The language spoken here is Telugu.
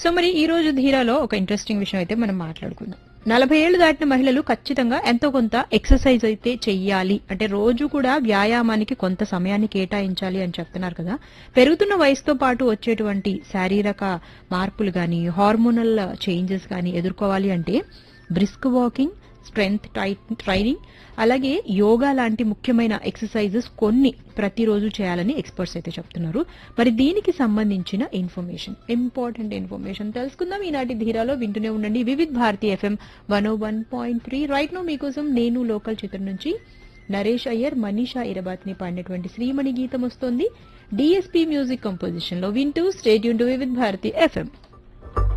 సో మరి ఈ రోజు ధీరాలో ఒక ఇంట్రెస్టింగ్ విషయం అయితే మనం మాట్లాడుకుందాం. 40 ఏళ్లు దాటిన మహిళలు ఖచ్చితంగా ఎంతో కొంత ఎక్సర్సైజ్ అయితే చెయ్యాలి, అంటే రోజు కూడా వ్యాయామానికి కొంత సమయాన్ని కేటాయించాలి అని చెప్తున్నారు కదా. పెరుగుతున్న వయసుతో పాటు వచ్చేటువంటి శారీరక మార్పులు గాని, హార్మోనల్ చేంజెస్ గాని ఎదుర్కోవాలి అంటే బ్రిస్క్ వాకింగ్, స్ట్రెంగ్త్ ట్రైనింగ్, అలాగే యోగా లాంటి ముఖ్యమైన ఎక్సర్సైజెస్ కొన్ని ప్రతిరోజు చేయాలని ఎక్స్పర్ట్స్ అయితే చెప్తున్నారు. మరి దీనికి సంబంధించిన ఇంపార్టెంట్ ఇన్ఫర్మేషన్ తెలుసుకుందాం ఈనాటి ధీరాలో. వింటూనే ఉండండి Vividh Bharati FM 101.3. Right no మీకోసం నేను లోకల్ చిత్రం నుంచి నరేష్ అయ్యర్, మనీషా ఇరబాత్ని పాడినటువంటి శ్రీమణి గీతం వస్తోంది. డిఎస్పీ మ్యూజిక్ కంపోజిషన్ లో వింటూ stay tune to Vividh Bharati FM.